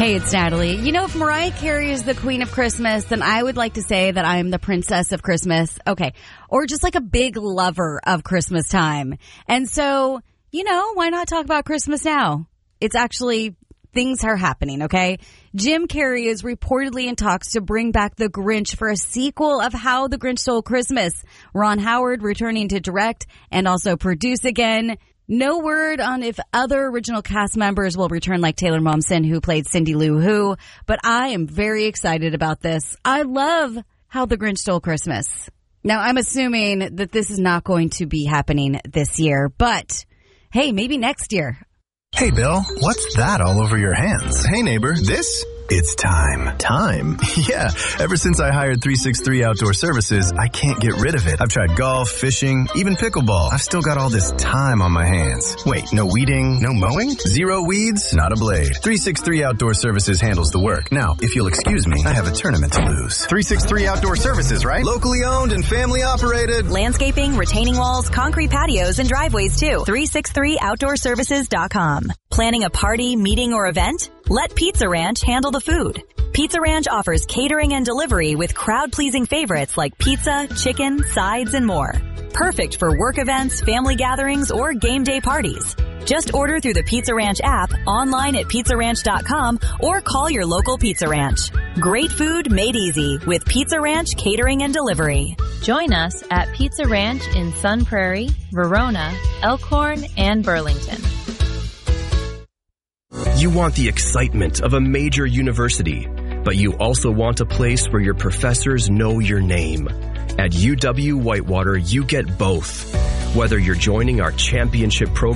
Hey, it's Natalie. You know, if Mariah Carey is the queen of Christmas, then I would like to say that I'm the princess of Christmas. Okay. Or just like a big lover of Christmas time. And so, you know, why not talk about Christmas now? It's actually, things are happening, okay? Jim Carrey is reportedly in talks to bring back The Grinch for a sequel of How the Grinch Stole Christmas. Ron Howard returning to direct and also produce again. No word on if other original cast members will return like Taylor Momsen, who played Cindy Lou Who, but I am very excited about this. I love How the Grinch Stole Christmas. Now, I'm assuming that this is not going to be happening this year, but hey, maybe next year. Hey, Bill, what's that all over your hands? Hey, neighbor, this? It's time. Time? Yeah, ever since I hired 363 Outdoor Services, I can't get rid of it. I've tried golf, fishing, even pickleball. I've still got all this time on my hands. Wait, no weeding, no mowing? Zero weeds, not a blade. 363 Outdoor Services handles the work. Now, if you'll excuse me, I have a tournament to lose. 363 Outdoor Services, right? Locally owned and family operated. Landscaping, retaining walls, concrete patios, and driveways too. 363outdoorservices.com. Planning a party, meeting, or event? Let Pizza Ranch handle the food. Pizza Ranch offers catering and delivery with crowd-pleasing favorites like pizza, chicken, sides, and more. Perfect for work events, family gatherings, or game day parties. Just order through the Pizza Ranch app, online at pizzaranch.com, or call your local Pizza Ranch. Great food made easy with Pizza Ranch Catering and Delivery. Join us at Pizza Ranch in Sun Prairie, Verona, Elkhorn, and Burlington. You want the excitement of a major university, but you also want a place where your professors know your name. At UW Whitewater, you get both. Whether you're joining our championship program